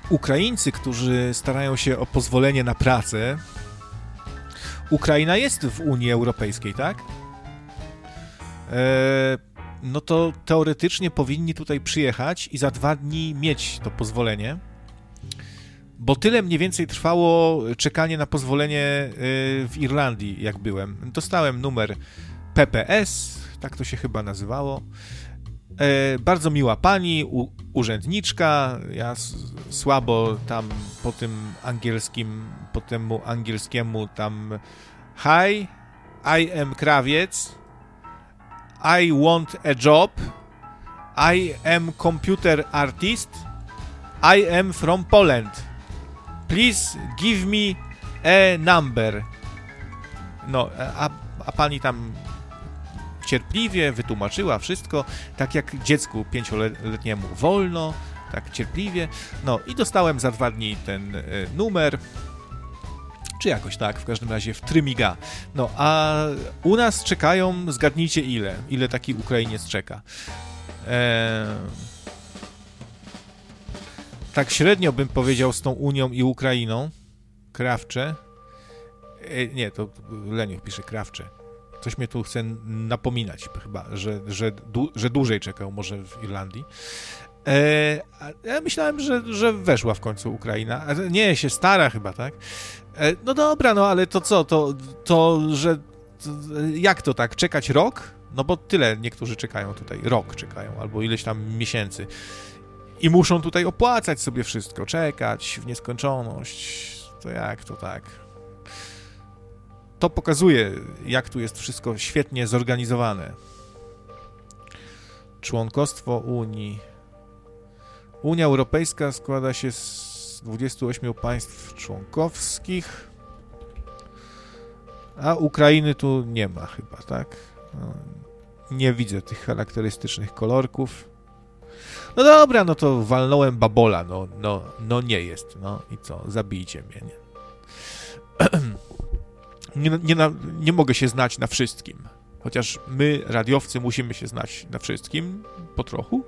Ukraińcy, którzy starają się o pozwolenie na pracę, Ukraina jest w Unii Europejskiej, tak? No to teoretycznie powinni tutaj przyjechać i za 2 dni mieć to pozwolenie, bo tyle mniej więcej trwało czekanie na pozwolenie w Irlandii, jak byłem. Dostałem numer PPS, tak to się chyba nazywało. Bardzo miła pani, urzędniczka, ja słabo tam po temu angielskiemu tam hi, I am Krawiec, I want a job, I am computer artist, I am from Poland, please give me a number. No, a pani tam cierpliwie wytłumaczyła wszystko, tak jak dziecku 5-letniemu wolno, tak cierpliwie. No i dostałem za 2 dni ten numer, czy jakoś tak, w każdym razie w trymiga. No a u nas czekają, zgadnijcie ile taki Ukrainiec czeka. Tak średnio bym powiedział z tą Unią i Ukrainą, krawcze. Nie, to Leniuch pisze krawcze. Coś mnie tu chce napominać chyba, że dłużej czekał może w Irlandii. Ja myślałem, że weszła w końcu Ukraina. Nie, się stara chyba, tak? No dobra, no ale to co? Że jak to tak? Czekać rok? No bo tyle niektórzy czekają tutaj. Rok czekają, albo ileś tam miesięcy. I muszą tutaj opłacać sobie wszystko. Czekać w nieskończoność. To jak to tak? To pokazuje, jak tu jest wszystko świetnie zorganizowane. Członkostwo Unii. Unia Europejska składa się z 28 państw członkowskich, a Ukrainy tu nie ma chyba, tak? No, nie widzę tych charakterystycznych kolorków. No dobra, no to walnąłem babola, no nie jest, no i co, zabijcie mnie, nie mogę się znać na wszystkim, chociaż my, radiowcy, musimy się znać na wszystkim, po trochu.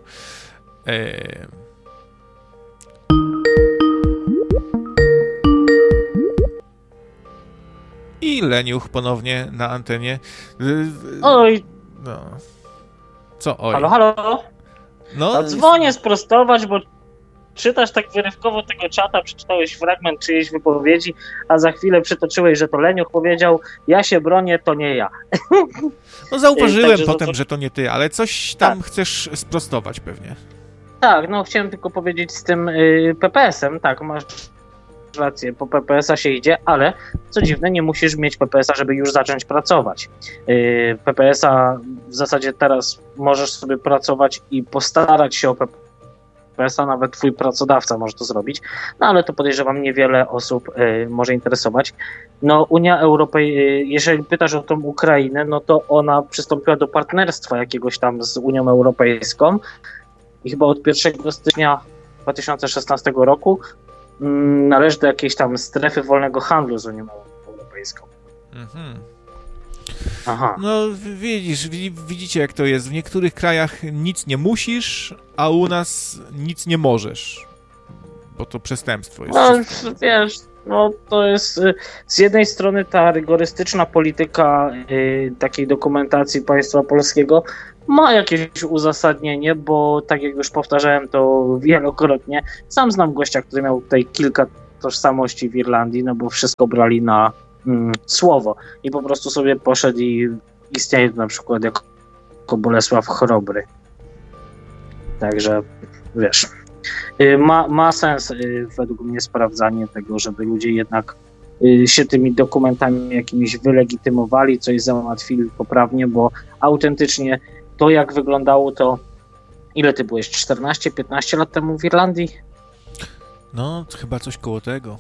I Leniuch ponownie na antenie. Oj. No. Co oj? Halo? No, dzwonię sprostować, bo czytasz tak wyrywkowo tego czata, przeczytałeś fragment czyjejś wypowiedzi, a za chwilę przytoczyłeś, że to Leniuch powiedział, ja się bronię, to nie ja. No zauważyłem potem, że to nie ty, ale coś tam chcesz sprostować pewnie. Tak, no chciałem tylko powiedzieć z tym PPS-em, tak, masz rację, po PPS-a się idzie, ale co dziwne, nie musisz mieć PPS-a, żeby już zacząć pracować. PPS-a w zasadzie teraz możesz sobie pracować i postarać się o PPS-a, nawet twój pracodawca może to zrobić, no ale to podejrzewam niewiele osób może interesować. No Unia Europejska, jeżeli pytasz o tą Ukrainę, no to ona przystąpiła do partnerstwa jakiegoś tam z Unią Europejską i chyba od 1 stycznia 2016 roku należy do jakiejś tam strefy wolnego handlu z Unią Europejską. Mhm. Aha. No widzicie jak to jest. W niektórych krajach nic nie musisz, a u nas nic nie możesz. Bo to przestępstwo jest. No wiesz, no to jest z jednej strony ta rygorystyczna polityka takiej dokumentacji państwa polskiego ma jakieś uzasadnienie, bo tak jak już powtarzałem to wielokrotnie, sam znam gościa, który miał tutaj kilka tożsamości w Irlandii, no bo wszystko brali na słowo i po prostu sobie poszedł i istnieje na przykład jako Bolesław Chrobry. Także wiesz, ma sens według mnie sprawdzanie tego, żeby ludzie jednak się tymi dokumentami jakimiś wylegitymowali, coś załatwili poprawnie, bo autentycznie to jak wyglądało to, ile ty byłeś, 14-15 lat temu w Irlandii? No, chyba coś koło tego.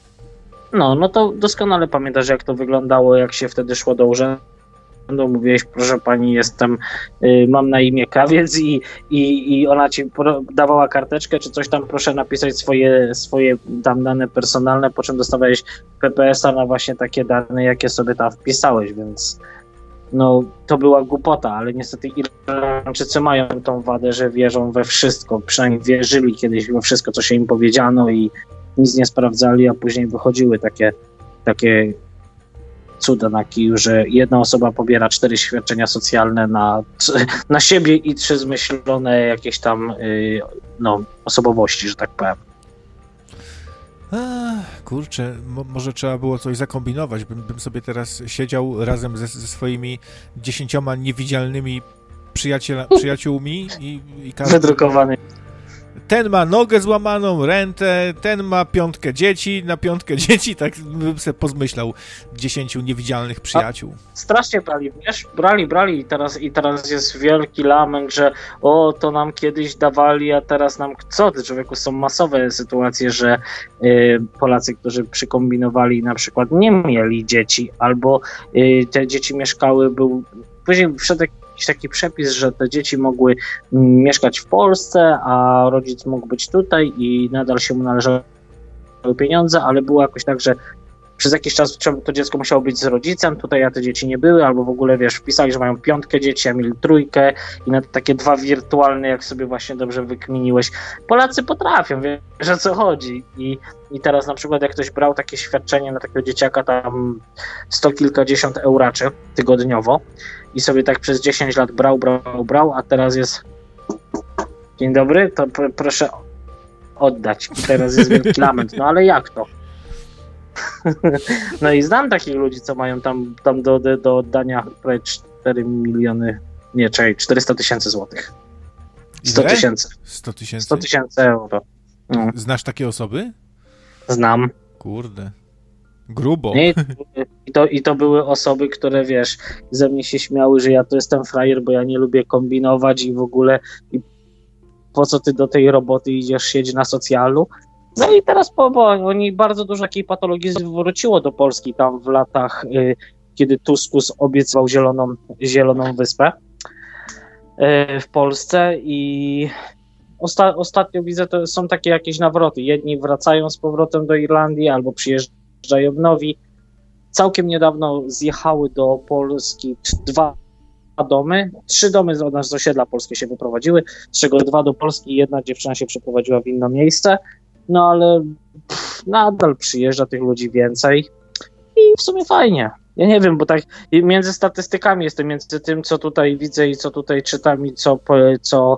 No to doskonale pamiętasz, jak to wyglądało, jak się wtedy szło do urzędu. Mówiłeś, proszę pani, mam na imię Krawiec i ona ci dawała karteczkę, czy coś tam, proszę napisać swoje tam dane personalne, po czym dostawałeś PPS-a na właśnie takie dane, jakie sobie tam wpisałeś, więc no to była głupota, ale niestety Irlandczycy mają tą wadę, że wierzą we wszystko, przynajmniej wierzyli kiedyś we wszystko, co się im powiedziano i nic nie sprawdzali, a później wychodziły takie cuda na kiju, że jedna osoba pobiera 4 świadczenia socjalne na siebie i 3 zmyślone jakieś tam osobowości, że tak powiem. Kurczę, może trzeba było coś zakombinować, bym sobie teraz siedział razem ze swoimi 10 niewidzialnymi przyjaciółmi i każdy... Wydrukowany. Ten ma nogę złamaną, rękę, ten ma 5 dzieci, na 5 dzieci, tak bym sobie pozmyślał 10 niewidzialnych przyjaciół. Strasznie brali, wiesz? Brali i teraz jest wielki lament, że to nam kiedyś dawali, a teraz nam... Co ty, człowieku, są masowe sytuacje, że Polacy, którzy przykombinowali, na przykład nie mieli dzieci, albo te dzieci mieszkały, później wszedł jakiś taki przepis, że te dzieci mogły mieszkać w Polsce, a rodzic mógł być tutaj i nadal się mu należały pieniądze, ale było jakoś tak, że przez jakiś czas to dziecko musiało być z rodzicem, tutaj te dzieci nie były, albo w ogóle, wiesz, wpisali, że mają 5 dzieci, a mieli 3 i na takie 2 wirtualne, jak sobie właśnie dobrze wykminiłeś. Polacy potrafią, wiesz, o co chodzi. I teraz na przykład jak ktoś brał takie świadczenie na takiego dzieciaka tam 100 kilkadziesiąt euraczy tygodniowo i sobie tak przez 10 lat brał, a teraz jest dzień dobry, to proszę oddać. I teraz jest wielki lament. No ale jak to? No i znam takich ludzi, co mają tam do oddania prawie 4 miliony, 400 tysięcy złotych. 100 tysięcy. 100 tysięcy? 100 tysięcy euro. No. Znasz takie osoby? Znam. Kurde. Grubo. I to były osoby, które, wiesz, ze mnie się śmiały, że ja to jestem frajer, bo ja nie lubię kombinować i w ogóle i po co ty do tej roboty idziesz, siedź na socjalu. No i teraz oni bardzo dużo takiej patologii wróciło do Polski tam w latach, kiedy Tuskus obiecywał zieloną wyspę w Polsce i ostatnio widzę, to są takie jakieś nawroty. Jedni wracają z powrotem do Irlandii albo przyjeżdżają nowi. Całkiem niedawno zjechały do Polski 2 domy, 3 domy z osiedla polskie się wyprowadziły, z czego 2 do Polski i 1 dziewczyna się przeprowadziła w inne miejsce. No ale nadal przyjeżdża tych ludzi więcej i w sumie fajnie. Ja nie wiem, bo tak między statystykami jestem, między tym, co tutaj widzę i co tutaj czytam i co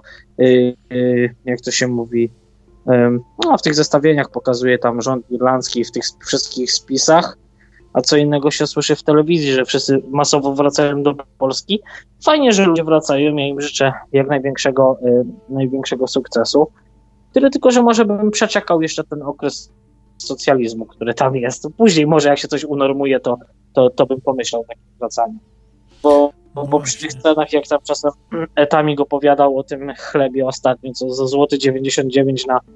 jak to się mówi, w tych zestawieniach pokazuje tam rząd irlandzki w tych wszystkich spisach, a co innego się słyszy w telewizji, że wszyscy masowo wracają do Polski. Fajnie, że ludzie wracają, ja im życzę jak największego sukcesu. Tyle tylko, że może bym przeczekał jeszcze ten okres socjalizmu, który tam jest. Później może jak się coś unormuje, to bym pomyślał o takim wracaniu. Bo przy tych scenach, jak tam czasem Etamik opowiadał o tym chlebie ostatnio, co za złoty 99 na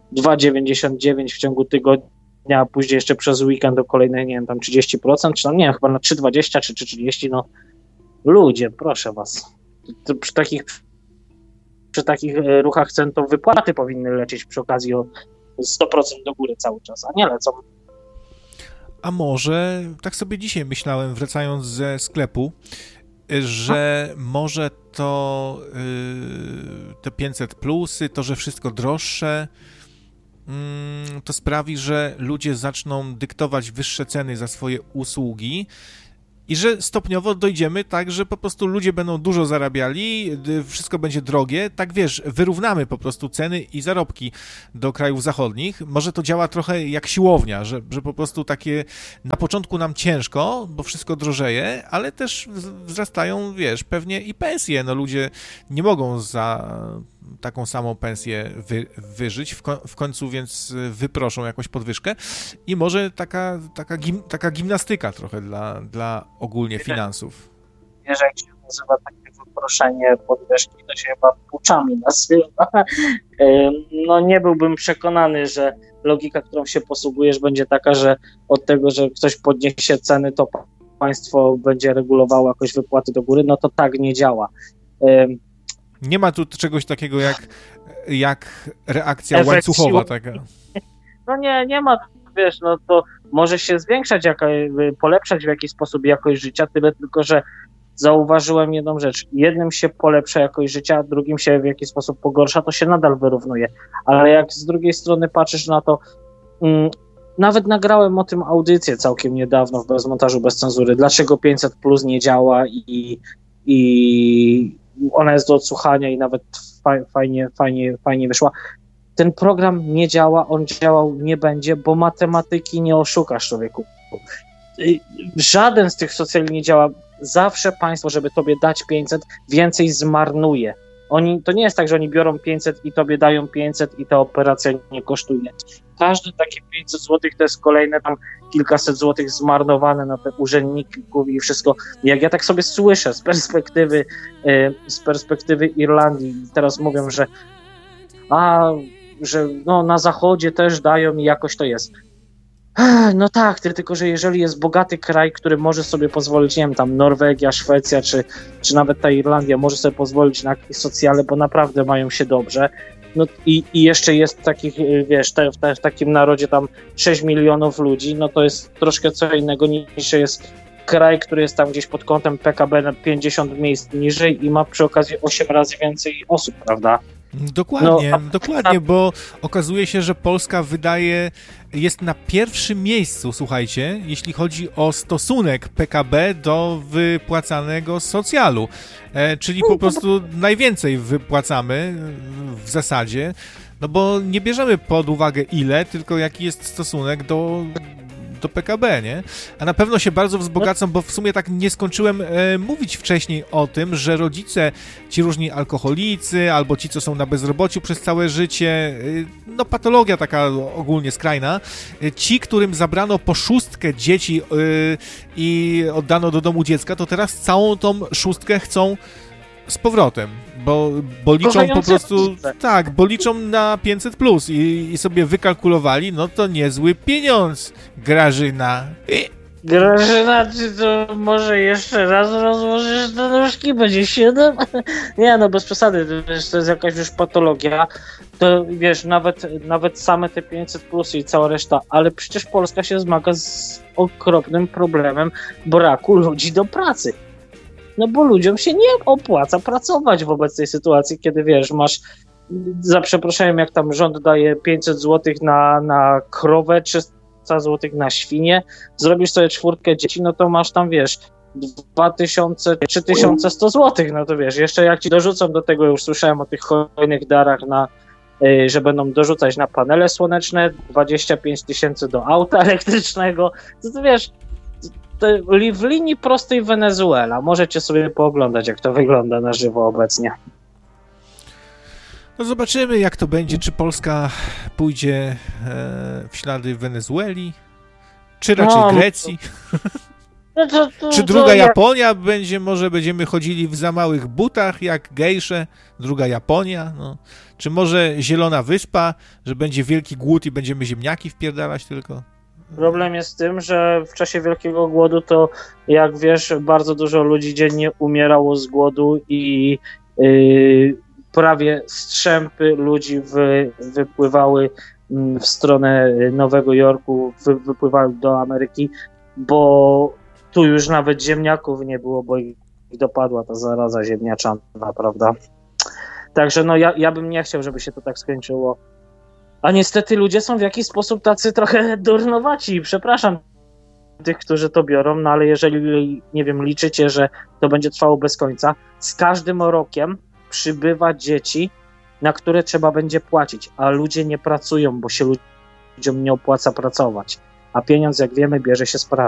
2,99 w ciągu tygodnia, a później jeszcze przez weekend do kolejnych, nie wiem, tam 30%, czy tam, nie wiem, chyba na 3,20 czy 30, no ludzie, proszę was. To przy takich ruchach cen to wypłaty powinny lecieć przy okazji o 100% do góry cały czas, a nie lecą. A może, tak sobie dzisiaj myślałem, wracając ze sklepu, że może to te 500 plusy, to, że wszystko droższe, to sprawi, że ludzie zaczną dyktować wyższe ceny za swoje usługi i że stopniowo dojdziemy tak, że po prostu ludzie będą dużo zarabiali, wszystko będzie drogie, tak wiesz, wyrównamy po prostu ceny i zarobki do krajów zachodnich. Może to działa trochę jak siłownia, że po prostu takie na początku nam ciężko, bo wszystko drożeje, ale też wzrastają, wiesz, pewnie i pensje. No ludzie nie mogą za taką samą pensję wyżyć, w końcu więc wyproszą jakąś podwyżkę i może taka gimnastyka trochę dla ogólnie finansów. Wiesz, jak się nazywa takie wyproszenie podwyżki, to się chyba puczami nazywa. No nie byłbym przekonany, że logika, którą się posługujesz, będzie taka, że od tego, że ktoś podniesie ceny, to państwo będzie regulowało jakoś wypłaty do góry, no to tak nie działa. Nie ma tu czegoś takiego jak reakcja łańcuchowa taka. No nie ma, wiesz, no to może się zwiększać, polepszać w jakiś sposób jakość życia, tyle tylko, że zauważyłem jedną rzecz. Jednym się polepsza jakość życia, drugim się w jakiś sposób pogorsza, to się nadal wyrównuje. Ale jak z drugiej strony patrzysz na to, nawet nagrałem o tym audycję całkiem niedawno w Bez montażu, bez cenzury, dlaczego 500 plus nie działa i ona jest do odsłuchania i nawet fajnie wyszła. Ten program nie działa, on działał nie będzie, bo matematyki nie oszukasz, człowieku. Żaden z tych socjali nie działa. Zawsze państwo, żeby tobie dać 500, więcej zmarnuje. To nie jest tak, że oni biorą 500 i tobie dają 500 i ta operacja nie kosztuje. Każde takie 500 zł to jest kolejne tam kilkaset złotych zmarnowane na te urzędników i wszystko. Jak ja tak sobie słyszę z perspektywy Irlandii, teraz mówią, że na zachodzie też dają i jakoś to jest. No tak, tylko że jeżeli jest bogaty kraj, który może sobie pozwolić, nie wiem, tam Norwegia, Szwecja, czy nawet ta Irlandia może sobie pozwolić na jakieś socjale, bo naprawdę mają się dobrze. No i jeszcze jest takich, wiesz, w takim narodzie tam 6 milionów ludzi, no to jest troszkę co innego niż jest kraj, który jest tam gdzieś pod kątem PKB na 50 miejsc niżej i ma przy okazji 8 razy więcej osób, prawda? Dokładnie, bo okazuje się, że Polska jest na pierwszym miejscu, słuchajcie, jeśli chodzi o stosunek PKB do wypłacanego socjalu, czyli po prostu najwięcej wypłacamy w zasadzie, no bo nie bierzemy pod uwagę ile, tylko jaki jest stosunek do PKB, nie? A na pewno się bardzo wzbogacą, bo w sumie tak nie skończyłem mówić wcześniej o tym, że rodzice, ci różni alkoholicy, albo ci, co są na bezrobociu przez całe życie, no patologia taka ogólnie skrajna, ci, którym zabrano po 6 dzieci i oddano do domu dziecka, to teraz całą tą 6 chcą z powrotem, bo liczą po prostu, tak, bo liczą na 500 plus i sobie wykalkulowali, no to niezły pieniądz, Grażyna. Grażyna, czy to może jeszcze raz rozłożysz te nóżki, będzie 7? Nie, no bez przesady, to jest jakaś już patologia, to wiesz, nawet same te 500 plus i cała reszta, ale przecież Polska się zmaga z okropnym problemem braku ludzi do pracy. No bo ludziom się nie opłaca pracować w obecnej sytuacji, kiedy wiesz, masz, za przeproszeniem, jak tam rząd daje 500 zł na krowę, 300 zł na świnię, zrobisz sobie 4 dzieci, no to masz tam, wiesz, 2000, 3100 zł, no to wiesz, jeszcze jak ci dorzucą do tego, już słyszałem o tych hojnych darach że będą dorzucać na panele słoneczne, 25 000 do auta elektrycznego, to wiesz, w linii prostej Wenezuela. Możecie sobie pooglądać, jak to wygląda na żywo obecnie. No zobaczymy, jak to będzie, czy Polska pójdzie w ślady Wenezueli, czy raczej Grecji. Czy druga Japonia będzie, może będziemy chodzili w za małych butach, jak gejsze, druga Japonia, no. Czy może Zielona Wyspa, że będzie wielki głód i będziemy ziemniaki wpierdalać tylko. Problem jest w tym, że w czasie Wielkiego Głodu to, jak wiesz, bardzo dużo ludzi dziennie umierało z głodu i prawie strzępy ludzi wypływały w stronę Nowego Jorku, wypływały do Ameryki, bo tu już nawet ziemniaków nie było, bo ich dopadła ta zaraza ziemniaczana, prawda? Także no ja bym nie chciał, żeby się to tak skończyło. A niestety ludzie są w jakiś sposób tacy trochę durnowaci. Przepraszam tych, którzy to biorą, no ale jeżeli, nie wiem, liczycie, że to będzie trwało bez końca, z każdym rokiem przybywa dzieci, na które trzeba będzie płacić, a ludzie nie pracują, bo się ludziom nie opłaca pracować. A pieniądz, jak wiemy, bierze się z pracy.